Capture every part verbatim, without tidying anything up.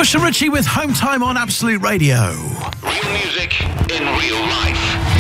Bush and Richie with Home Time on Absolute Radio. Real music in real life.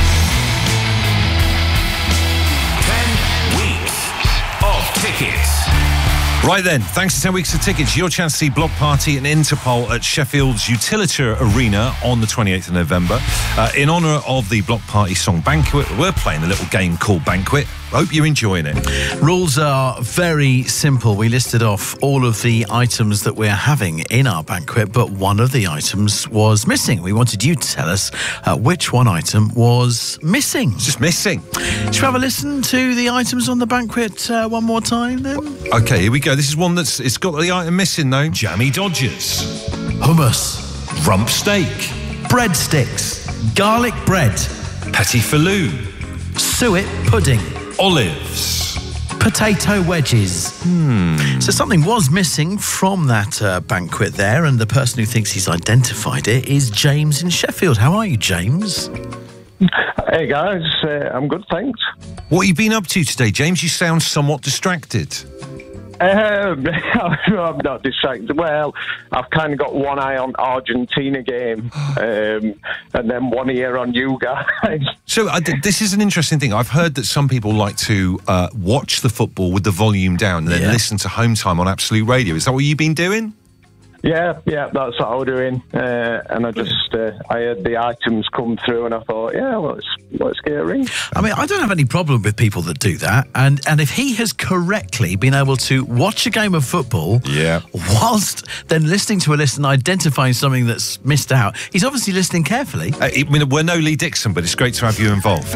Ten weeks of tickets. Right then, thanks to ten weeks of tickets, your chance to see Block Party and Interpol at Sheffield's Utilita Arena on the twenty-eighth of November. Uh, in honour of the Block Party song Banquet, we're playing a little game called Banquet. Hope you're enjoying it. Rules are very simple. We listed off all of the items that we're having in our banquet, but one of the items was missing. We wanted you to tell us uh, which one item was missing. It's just missing. Should we have a listen to the items on the banquet uh, one more time then? OK, here we go. This is one that's it's got the item missing though. Jammy Dodgers. Hummus. Rump steak. Breadsticks. Garlic bread. Petit faloo. Suet pudding. Olives. Potato wedges. Hmm. So something was missing from that uh, banquet there, and the person who thinks he's identified it is James in Sheffield. How are you, James? Hey guys, uh, I'm good, thanks. What have you been up to today, James? You sound somewhat distracted. Um, I'm not distracted. Well, I've kind of got one eye on Argentina game, um, and then one ear on you guys. So uh, th- this is an interesting thing. I've heard that some people like to uh, watch the football with the volume down and then Yeah. listen to Home Time on Absolute Radio. Is that what you've been doing? Yeah, yeah, that's what I was doing, uh, and I just uh, I heard the items come through, and I thought, yeah, let's let's get a ring. I mean, I don't have any problem with people that do that, and and if he has correctly been able to watch a game of football, Yeah. whilst then listening to a list and identifying something that's missed out, he's obviously listening carefully. Uh, I mean, we're no Lee Dixon, but it's great to have you involved.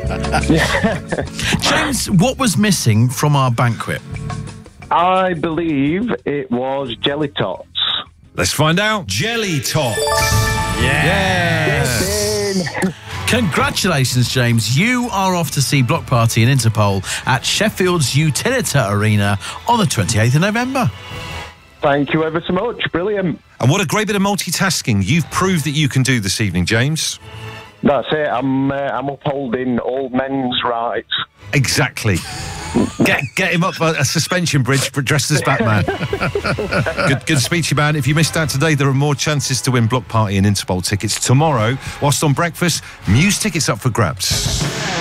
James, what was missing from our banquet? I believe it was jelly tots. Let's find out. Jelly Tots. Yes. Congratulations, James. You are off to see Block Party and Interpol at Sheffield's Utilita Arena on the twenty-eighth of November. Thank you ever so much. Brilliant. And what a great bit of multitasking you've proved that you can do this evening, James. That's it. I'm uh, I'm upholding all men's rights. Exactly. Get get him up a, a suspension bridge dressed as Batman. good, good speech, you man. If you missed out today, there are more chances to win Block Party and Interpol tickets tomorrow. Whilst on breakfast, Muse tickets up for grabs.